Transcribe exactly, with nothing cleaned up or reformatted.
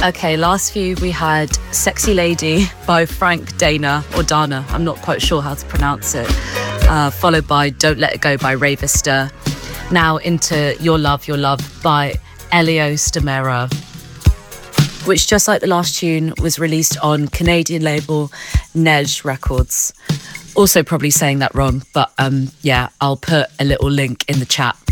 Okay, last few we had Sexy Lady by Frank Dana, or Dana, I'm not quite sure how to pronounce it, uh, followed by Don't Let It Go by Ravista. Now into Your Love, Your Love by Elio Stamera, which, just like the last tune, was released on Canadian label Nej Records. Also probably saying that wrong, but um, yeah, I'll put a little link in the chat.